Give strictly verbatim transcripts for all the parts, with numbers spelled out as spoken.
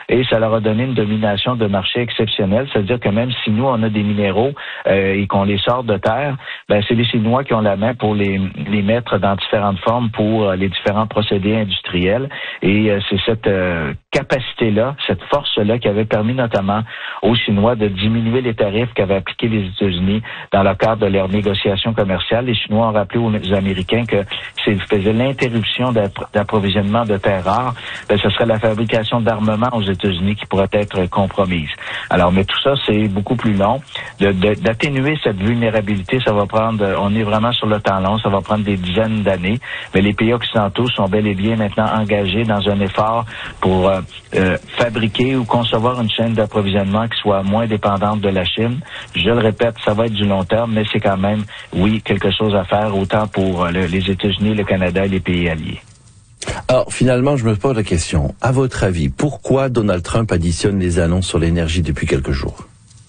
et ça leur a donné une domination de marché exceptionnelle. C'est-à-dire que même si nous, on a des minéraux euh, et qu'on les sort de terre, ben c'est les Chinois qui ont la main pour les, les mettre dans différentes formes pour euh, les différents procédés industriels. Et euh, c'est cette euh, capacité-là, cette force-là qui avait permis notamment aux Chinois de diminuer les tarifs qu'avaient appliqués les États-Unis dans le cadre de leurs négociations commerciales. Les Chinois ont rappelé aux Américains que s'ils faisaient l'interruption d'approvisionnement de terres rares, ben, ce serait la fabrication d'armements aux États-Unis qui pourrait être compromise. Alors, mais tout ça, c'est beaucoup plus long. De, de, d'atténuer cette vulnérabilité, ça va prendre, on est vraiment sur le temps long, ça va prendre des dizaines d'années, mais les pays occidentaux sont bel et bien maintenant engagés dans un effort pour euh, euh, fabriquer ou concevoir une chaîne d'approvisionnement qui soit moins dépendante de la Chine. Je le répète, ça va être du long terme, mais c'est quand même, oui, quelque chose à faire, autant pour euh, le, les États-Unis, le Canada et les pays alliés. Alors, finalement, je me pose la question. À votre avis, pourquoi Donald Trump additionne les annonces sur l'énergie depuis quelques jours?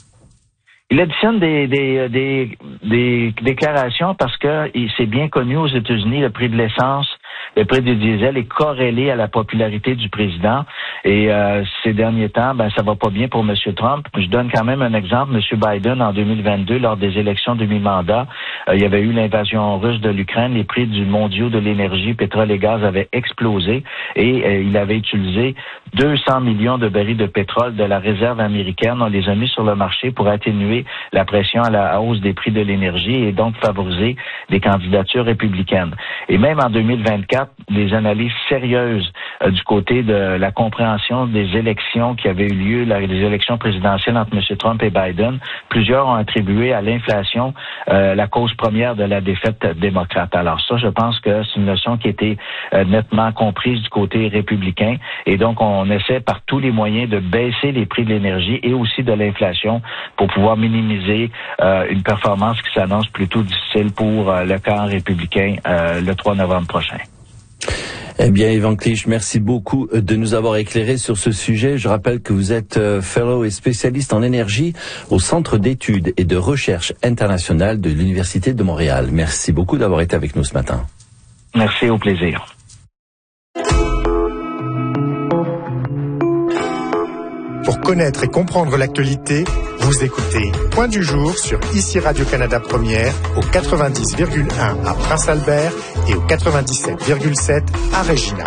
Il additionne des, des, des, des déclarations parce que c'est bien connu aux États-Unis, le prix de l'essence, le prix du diesel est corrélé à la popularité du président. Et euh, ces derniers temps, ben ça va pas bien pour M. Trump. Je donne quand même un exemple. M. Biden, en deux mille vingt-deux, lors des élections de mi-mandat, euh, il y avait eu l'invasion russe de l'Ukraine. Les prix du mondiaux de l'énergie, pétrole et gaz avaient explosé. Et euh, il avait utilisé deux cents millions de barils de pétrole de la réserve américaine. On les a mis sur le marché pour atténuer la pression à la hausse des prix de l'énergie et donc favoriser des candidatures républicaines. Et même en deux mille vingt-quatre, des analyses sérieuses euh, du côté de la compréhension des élections qui avaient eu lieu, la, les élections présidentielles entre M. Trump et Biden, plusieurs ont attribué à l'inflation euh, la cause première de la défaite démocrate. Alors ça, je pense que c'est une notion qui a été euh, nettement comprise du côté républicain et donc on essaie par tous les moyens de baisser les prix de l'énergie et aussi de l'inflation pour pouvoir minimiser euh, une performance qui s'annonce plutôt difficile pour euh, le camp républicain euh, le trois novembre prochain. Eh bien, Yvan Clich, merci beaucoup de nous avoir éclairé sur ce sujet. Je rappelle que vous êtes fellow et spécialiste en énergie au Centre d'études et de recherche internationale de l'Université de Montréal. Merci beaucoup d'avoir été avec nous ce matin. Merci, au plaisir. Pour connaître et comprendre l'actualité, vous écoutez Point du jour sur Ici Radio-Canada Première au quatre-vingt-dix virgule un à Prince-Albert et au quatre-vingt-dix-sept virgule sept à Regina.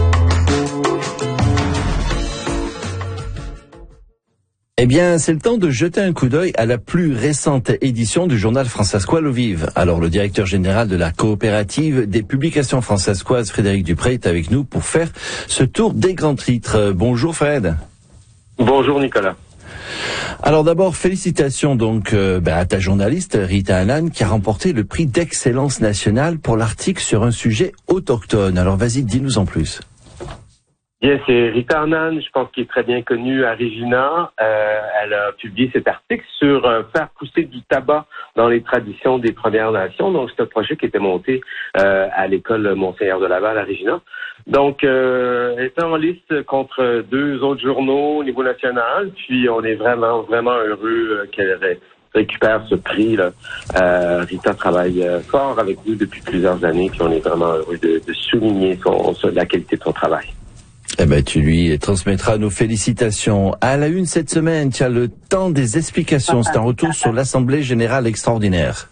Eh bien, c'est le temps de jeter un coup d'œil à la plus récente édition du journal Francescois Au Vive. Alors, le directeur général de la coopérative des publications francescoises, Frédéric Dupré, est avec nous pour faire ce tour des grands titres. Bonjour Fred. Bonjour Nicolas. Alors d'abord, félicitations donc euh, ben, à ta journaliste Rita Annan qui a remporté le prix d'excellence nationale pour l'article sur un sujet autochtone. Alors vas-y, dis-nous en plus. Bien, c'est Rita Annan, je pense qu'il est très bien connu à Regina. Euh, elle a publié cet article sur euh, faire pousser du tabac dans les traditions des Premières Nations. Donc, c'est un projet qui était monté euh, à l'école Monseigneur de Laval à Regina. Donc, euh, elle était en liste contre deux autres journaux au niveau national. Puis, on est vraiment, vraiment heureux euh, qu'elle ré- récupère ce prix-là. Euh, Rita travaille euh, fort avec nous depuis plusieurs années. Puis, on est vraiment heureux de, de souligner son, son, la qualité de son travail. Eh ben, tu lui transmettras nos félicitations. À la une cette semaine, tu as le temps des explications. C'est un retour sur l'Assemblée générale extraordinaire.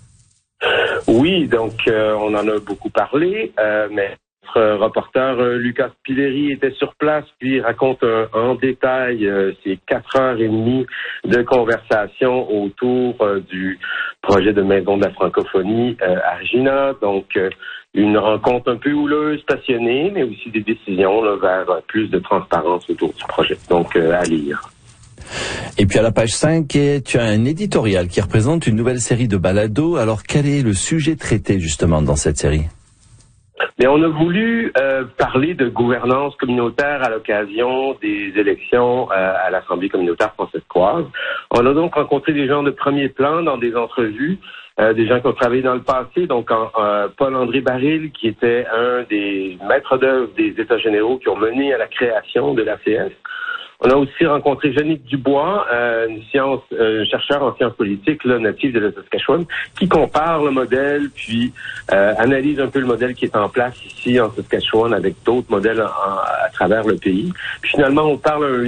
Oui, donc euh, on en a beaucoup parlé, euh, mais notre reporter euh, Lucas Pileri était sur place, puis raconte euh, en détail euh, ces quatre heures et demie de conversation autour euh, du projet de maison de la francophonie euh, à Regina. Donc, euh, une rencontre un peu houleuse, passionnée, mais aussi des décisions là, vers plus de transparence autour du projet. Donc, euh, à lire. Et puis à la page cinq, tu as un éditorial qui représente une nouvelle série de balados. Alors, quel est le sujet traité justement dans cette série? Mais on a voulu euh, parler de gouvernance communautaire à l'occasion des élections euh, à l'Assemblée communautaire francescoise. On a donc rencontré des gens de premier plan dans des entrevues, euh, des gens qui ont travaillé dans le passé, donc en, euh, Paul-André Baril, qui était un des maîtres d'œuvre des États généraux qui ont mené à la création de l'A C S. On a aussi rencontré Jannick Dubois, euh, une science, euh, chercheur en sciences politiques, là, natif de la Saskatchewan, qui compare le modèle, puis euh, analyse un peu le modèle qui est en place ici en Saskatchewan avec d'autres modèles en, à travers le pays. Puis finalement, on parle un